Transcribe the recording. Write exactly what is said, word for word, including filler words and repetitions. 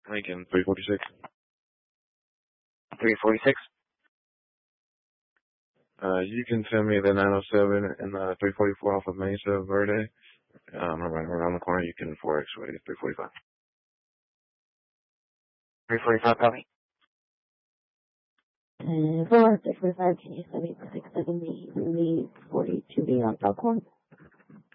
Lincoln, three forty-six. three forty-six? Uh, you can send me the nine oh seven and the three forty-four off of Mesa Verde. Um, around, around the corner, you can four X way three forty-five. three forty-five, copy. And four, three forty-five, can you send me the six seventy, forty-two B on Falcon?